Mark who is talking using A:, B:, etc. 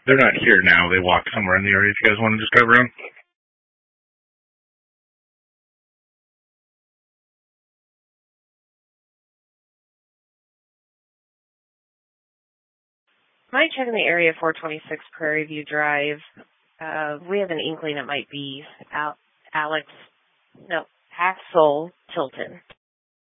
A: They're not here now. They walked somewhere in the area. If you guys want to just drive around.
B: Might check in the area 426 Prairie View Drive. We have an inkling it might be Axel Tilton.